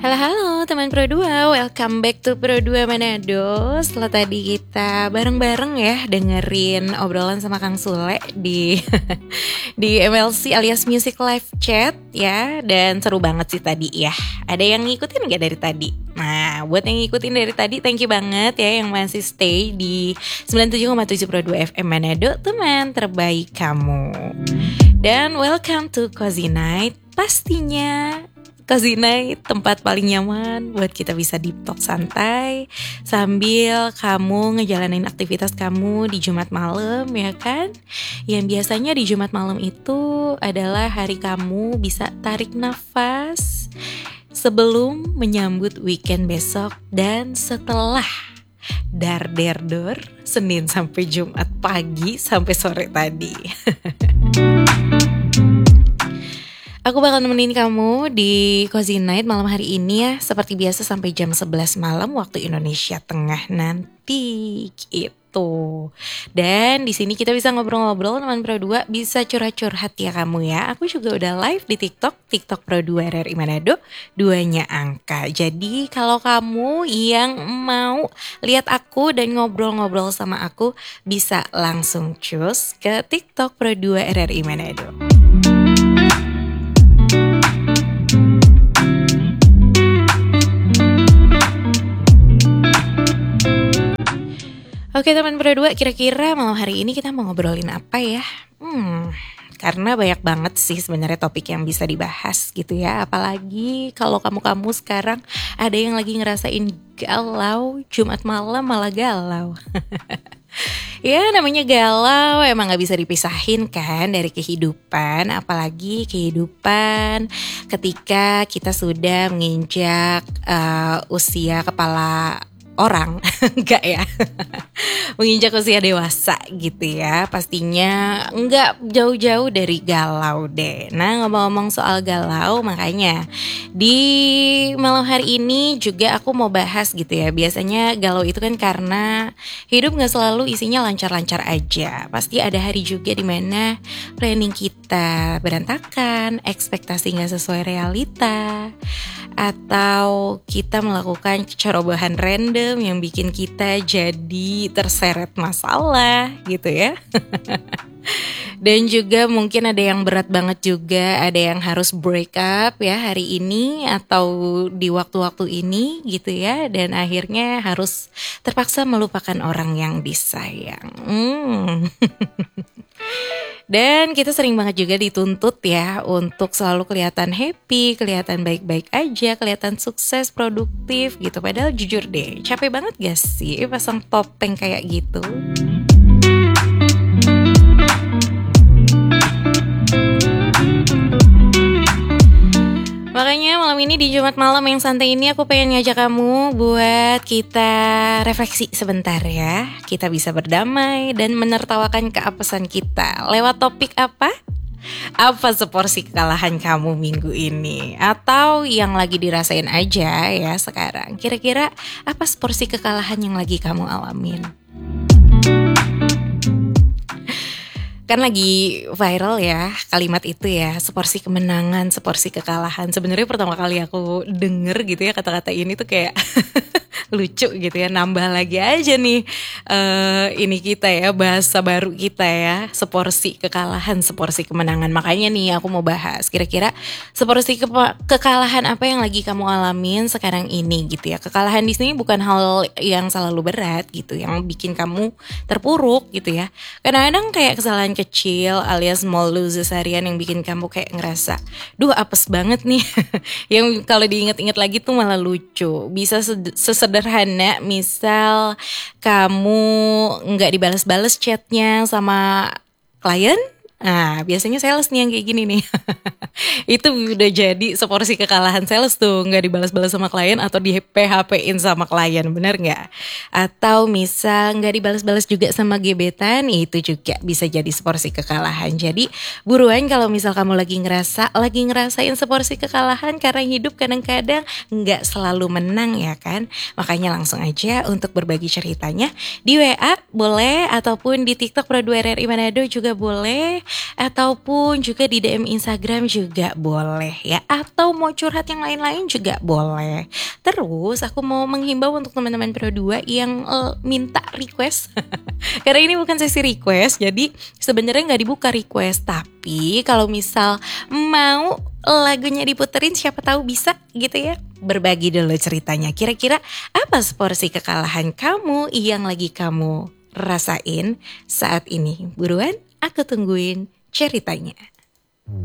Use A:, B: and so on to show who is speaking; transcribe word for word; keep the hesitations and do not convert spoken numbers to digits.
A: Halo halo teman Pro dua, welcome back to Pro dua Manado. Setelah tadi kita bareng-bareng ya dengerin obrolan sama Kang Sule di di M L C alias Music Live Chat ya. Dan seru banget sih tadi ya. Ada yang ngikutin gak dari tadi? Nah buat yang ngikutin dari tadi thank you banget ya yang masih stay di sembilan puluh tujuh koma tujuh Pro dua F M Manado, teman terbaik kamu. Dan welcome to Cozy Night. Pastinya Cozy Night, tempat paling nyaman buat kita bisa deep talk santai sambil kamu ngejalanin aktivitas kamu di Jumat malam ya kan. Yang biasanya di Jumat malam itu adalah hari kamu bisa tarik nafas sebelum menyambut weekend besok dan setelah dar der dor Senin sampai Jumat pagi sampai sore tadi. Aku bakal nemenin kamu di Cozy Night malam hari ini ya, seperti biasa sampai jam sebelas malam waktu Indonesia Tengah nanti gitu. Dan di sini kita bisa ngobrol-ngobrol teman Pro dua, bisa curhat-curhat ya kamu ya. Aku juga udah live di TikTok, TikTok Pro dua R R I Manado, duanya angka. Jadi kalau kamu yang mau lihat aku dan ngobrol-ngobrol sama aku, bisa langsung cus ke TikTok Pro dua R R I Manado. Oke teman Pro dua, kira-kira malam hari ini kita mau ngobrolin apa ya? Hmm, karena banyak banget sih sebenarnya topik yang bisa dibahas gitu ya. Apalagi kalau kamu-kamu sekarang ada yang lagi ngerasain galau, Jumat malam malah galau. Ya namanya galau emang gak bisa dipisahin kan dari kehidupan. Apalagi kehidupan ketika kita sudah menginjak uh, usia kepala orang, enggak ya, menginjak usia dewasa gitu ya. Pastinya enggak jauh-jauh dari galau deh. Nah ngomong-ngomong soal galau, makanya di malam hari ini juga aku mau bahas gitu ya. Biasanya galau itu kan karena hidup gak selalu isinya lancar-lancar aja. Pasti ada hari juga dimana planning kita berantakan, ekspektasi gak sesuai realita, atau kita melakukan cerobohan random yang bikin kita jadi terseret masalah gitu ya. Dan juga mungkin ada yang berat banget juga, ada yang harus break up ya hari ini atau di waktu-waktu ini gitu ya. Dan akhirnya harus terpaksa melupakan orang yang disayang. Hmm. Dan kita sering banget juga dituntut ya untuk selalu kelihatan happy, kelihatan baik-baik aja, kelihatan sukses, produktif gitu. Padahal jujur deh, capek banget gak sih pasang topeng kayak gitu? Makanya malam ini di Jumat malam yang santai ini aku pengen ngajak kamu buat kita refleksi sebentar ya. Kita bisa berdamai dan menertawakan keapesan kita. Lewat topik apa? Apa seporsi kekalahan kamu minggu ini? Atau yang lagi dirasain aja ya sekarang. Kira-kira apa seporsi kekalahan yang lagi kamu alamin? Kan lagi viral ya kalimat itu ya, seporsi kemenangan, seporsi kekalahan. Sebenarnya pertama kali aku denger gitu ya kata-kata ini tuh kayak lucu gitu ya, nambah lagi aja nih uh, ini kita ya, bahasa baru kita ya, seporsi kekalahan, seporsi kemenangan. Makanya nih aku mau bahas kira-kira seporsi ke- kekalahan apa yang lagi kamu alamin sekarang ini gitu ya. Kekalahan di sini bukan hal yang selalu berat gitu, yang bikin kamu terpuruk gitu ya. Kadang-kadang kayak kesalahan kecil alias small losses harian yang bikin kamu kayak ngerasa, duh apes banget nih. Yang kalau diingat-ingat lagi tuh malah lucu. Bisa sesederhana misal kamu nggak dibalas-balas chatnya sama klien. Nah biasanya sales nih yang kayak gini nih. Itu udah jadi seporsi kekalahan sales tuh, nggak dibalas-balas sama klien atau di P H P-in sama klien, bener nggak? Atau misal nggak dibalas-balas juga sama gebetan, itu juga bisa jadi seporsi kekalahan. Jadi buruan kalau misal kamu lagi ngerasa lagi ngerasain seporsi kekalahan, karena hidup kadang-kadang nggak selalu menang ya kan. Makanya langsung aja untuk berbagi ceritanya di W A boleh, ataupun di TikTok Pro dua R R I Manado juga boleh. ataupun juga di D M Instagram juga boleh ya, atau mau curhat yang lain-lain juga boleh. Terus aku mau menghimbau untuk teman-teman Pro dua yang uh, minta request karena ini bukan sesi request, jadi sebenarnya nggak dibuka request. Tapi kalau misal mau lagunya diputerin, siapa tahu bisa gitu ya. Berbagi dulu ceritanya, kira-kira apa seporsi kekalahan kamu yang lagi kamu rasain saat ini. Buruan, aku tungguin ceritanya.